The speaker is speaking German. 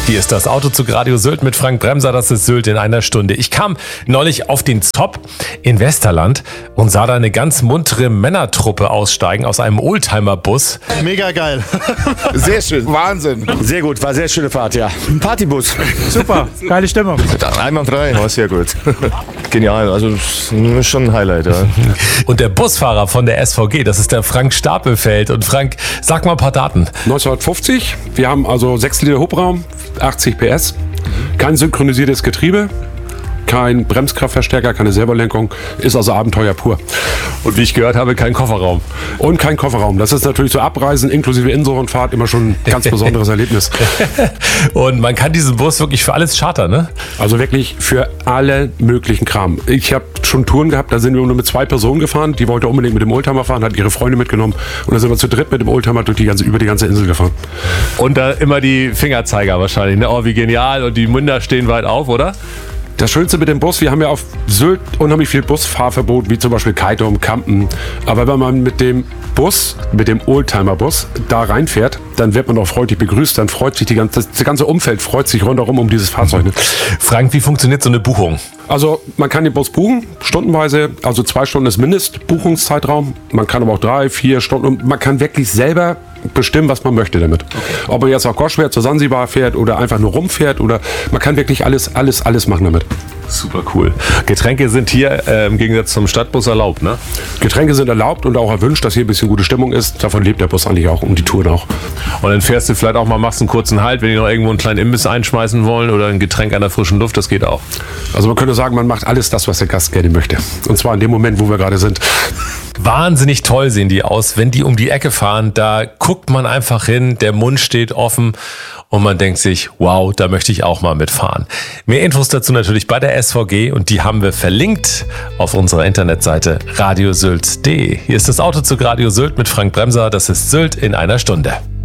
Hier ist das Autozug Radio Sylt mit Frank Bremser, das ist Sylt in einer Stunde. Ich kam neulich auf den Zopp in Westerland und sah da eine ganz muntere Männertruppe aussteigen aus einem Oldtimer-Bus. Mega geil. Sehr schön. Wahnsinn. Sehr gut, war sehr schöne Fahrt, ja. Ein Partybus. Super, geile Stimmung. Einwandfrei. War sehr gut. Genial, also das ist schon ein Highlight. Ja. Und der Busfahrer von der SVG, das ist der Frank Stapelfeld. Und Frank, sag mal ein paar Daten. 1950, wir haben also 6 Liter Hubraum, 80 PS, kein synchronisiertes Getriebe, kein Bremskraftverstärker, keine Servolenkung, ist also Abenteuer pur. Und wie ich gehört habe, kein Kofferraum. Und kein Kofferraum. Das ist natürlich so Abreisen inklusive Inselrundfahrt immer schon ein ganz besonderes Erlebnis. Und man kann diesen Bus wirklich für alles chartern, ne? Also wirklich für alle möglichen Kram. Ich habe schon Touren gehabt, da sind wir nur mit 2 Personen gefahren. Die wollte unbedingt mit dem Oldtimer fahren, hat ihre Freunde mitgenommen. Und dann sind wir zu dritt mit dem Oldtimer über die ganze Insel gefahren. Und da immer die Fingerzeiger wahrscheinlich, ne? Oh, wie genial. Und die Münder stehen weit auf, oder? Das Schönste mit dem Bus, wir haben ja auf Sylt unheimlich viel Busfahrverbot, wie zum Beispiel Kaitum, Kampen. Aber wenn man mit dem Bus, mit dem Oldtimer-Bus da reinfährt, dann wird man auch freundlich begrüßt. Dann freut sich das ganze Umfeld freut sich rundherum um dieses Fahrzeug. Frank, wie funktioniert so eine Buchung? Also man kann den Bus buchen, stundenweise, also 2 Stunden ist Mindestbuchungszeitraum. Man kann aber auch 3, 4 Stunden und man kann wirklich selber bestimmen, was man möchte damit. Okay. Ob er jetzt auch Goschwert zur Sansibar fährt oder einfach nur rumfährt oder man kann wirklich alles machen damit. Super cool. Getränke sind hier im Gegensatz zum Stadtbus erlaubt, ne? Getränke sind erlaubt und auch erwünscht, dass hier ein bisschen gute Stimmung ist. Davon lebt der Bus eigentlich auch und die Touren auch. Und dann fährst du vielleicht auch mal, machst einen kurzen Halt, wenn die noch irgendwo einen kleinen Imbiss einschmeißen wollen oder ein Getränk an der frischen Luft, das geht auch. Also man könnte sagen, man macht alles das, was der Gast gerne möchte. Und zwar in dem Moment, wo wir gerade sind. Wahnsinnig toll sehen die aus. Wenn die um die Ecke fahren, da guckt man einfach hin, der Mund steht offen und man denkt sich, wow, da möchte ich auch mal mitfahren. Mehr Infos dazu natürlich bei der SVG und die haben wir verlinkt auf unserer Internetseite radiosylt.de. Hier ist das Autozug Radio Sylt mit Frank Bremser. Das ist Sylt in einer Stunde.